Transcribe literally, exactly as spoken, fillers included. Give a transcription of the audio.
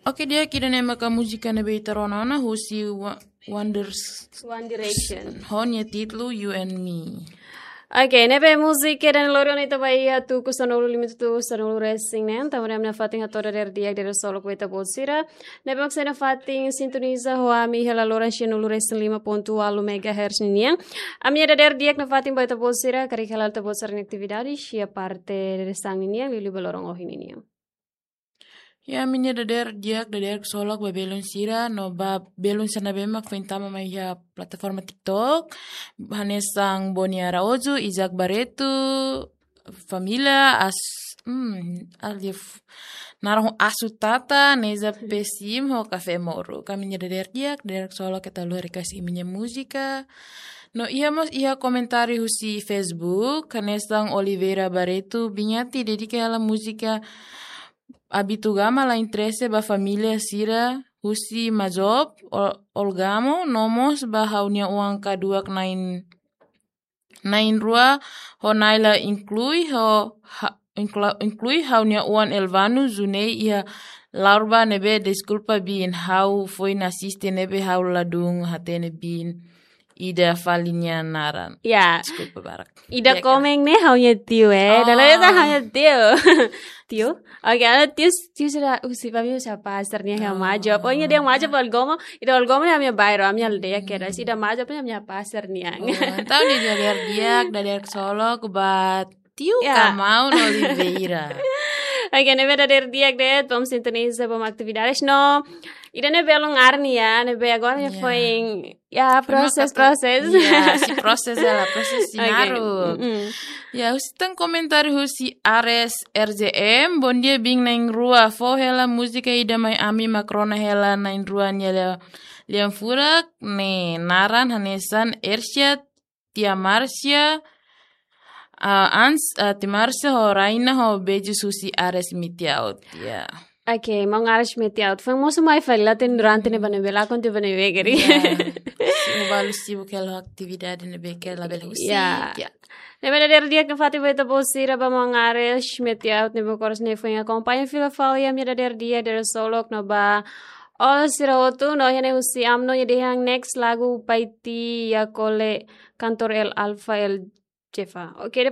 Oke dia kira nema ka muzika na beita ronana husi wa- Wonders One Direction. honya titlu You and Me. Oke, nebe musik dan lorion itu bayi tu kusanulu limit tu sanulu racing nen. Tamu namna fating atora der dia der solo kueta bolsira. Nebe maksena fating sintoniza hoa mi hela loran shenulu racing lima ponto walu megahertz nian. Amia der dia na fating baita bolsira kari halal ta bolsira aktividades sia parte der sang nian lilu belorong ohin nian. Ya minya dader diak dader solok ba belon sira no ba belon sana bemak fentama mai ya plataforma TikTok hanesang Bonia Raozu Isaac Barreto familia as hmm alif narong asu tata neza pesim ho cafe moro kami dader diak dader solok kita luar kasih minya musika. No iya mas iya komentari husi Facebook hanesang Oliveira Barreto binyati dedike ala musika abitugama la interesse ba família sira husi majob ol- olgamo nomos ba haunia uang kaduak nain nain rua ho naila inclui ho ha, inclu- inclui haunia uan elvanu zunei ia larba nebe desculpa bin hau foi nasiste nebe hau ladung hatene bin ida falinya naran. Ya. Desculpa barak. Ida Ya, komeng nih haunya tio eh. Oh. Dalam itu haunya tio. Tio. Oke, ada tio tio sudah usi pami usia pasarnya yang maju. Pokoknya dia maju balgomo. Ida balgomo nih amnya bayro amnya aldea kira. Ida maju punya amnya pasar nih. Oh, tahu dia dari diak dari Solo ke Batiu Ya. Kamau no Oliveira. Oke, nebe dari diak deh. Tom sintoniza bom aktividades no. Ida nebe long arni ya. Nebe agora yeah. foi ya proses proses. Ya, si proses ela proses sinaru. Okay. Mm-hmm. Ya, usitang komentar husi Ares R J M bon dia bing naing rua fo hela musika ida mai ami makrona hela naing rua nyela liam furak ne naran hanesan Ersyad Tia Marsya uh, ans uh, Tia Marsya ho Raina ho beju susi Ares mitiaut ya. Oke, mau ngaris meti out. Fang mau semua failatin durante ne bane bela kon tu bane vegeri. Si balu sibuk kalau aktividade ne beker la bela husi. Ya. Ya. Ne bane der dia que fati beta bolsira ba mau ngaris meti out ne bokors ne foi acompanha fila falia mi der dia der solok no ba all sira otu no hene husi amno ye dehang next lagu paiti ya kole kantor el alfa el jefa. Oke.